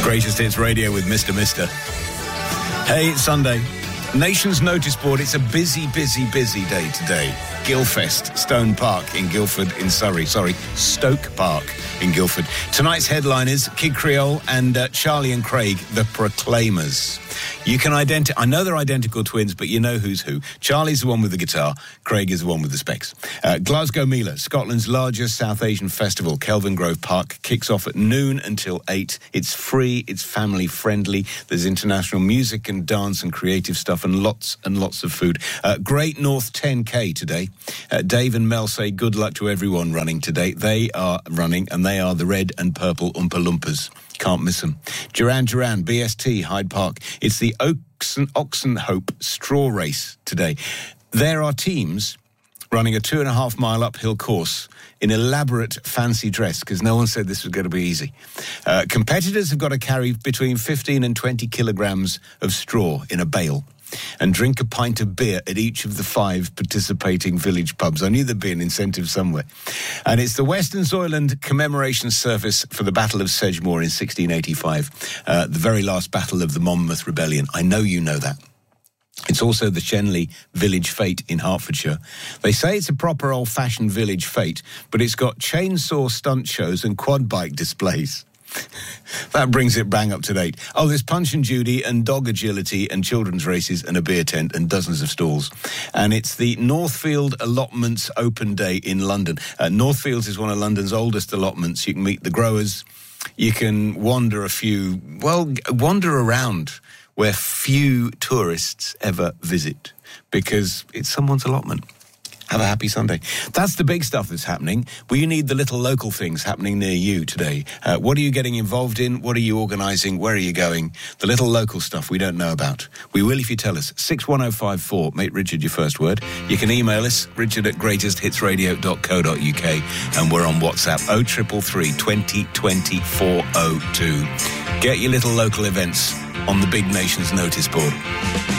Greatest Hits Radio with Mr. Mister. Hey, it's Sunday. Nation's Notice Board. It's a busy day today. Guildfest, Stone Park in Guildford in Surrey. Stoke Park in Guildford. Tonight's headliners, Kid Creole and Charlie and Craig, the Proclaimers. You can I know they're identical twins, but you know who's who. Charlie's the one with the guitar, Craig is the one with the specs. Glasgow Mela, Scotland's largest South Asian festival, Kelvingrove Park, kicks off at noon until 8. It's free, it's family friendly. There's international music and dance and creative stuff and lots of food. Great North 10K today. Dave and Mel say good luck to everyone running today. They are running and they are the red and purple Oompa Loompas. Can't miss them. Duran Duran, BST, Hyde Park. It's the Oxenhope Straw Race today. There are teams running a 2.5 mile uphill course in elaborate fancy dress, because no one said this was going to be easy. Competitors have got to carry between 15 and 20 kilograms of straw in a bale and drink a pint of beer at each of the 5 participating village pubs. I knew there'd be an incentive somewhere. And it's the Western Zoyland commemoration service for the Battle of Sedgemoor in 1685, the very last battle of the Monmouth Rebellion. I know you know that. It's also the Shenley Village Fete in Hertfordshire. They say it's a proper old-fashioned village fete, but it's got chainsaw stunt shows and quad bike displays. That brings it bang up to date. Oh, there's Punch and Judy and dog agility and children's races and a beer tent and dozens of stalls. And it's the Northfield Allotments Open Day in London. Northfields is one of London's oldest allotments. You can meet the growers. You can wander around where few tourists ever visit because it's someone's allotment. Have a happy Sunday. That's the big stuff that's happening. We need the little local things happening near you today. What are you getting involved in? What are you organising? Where are you going? The little local stuff we don't know about. We will if you tell us. 61054. Make Richard your first word. You can email us, richard@greatesthitsradio.co.uk, and we're on WhatsApp 0333 20 20 402. Get your little local events on the big Nation's Notice Board.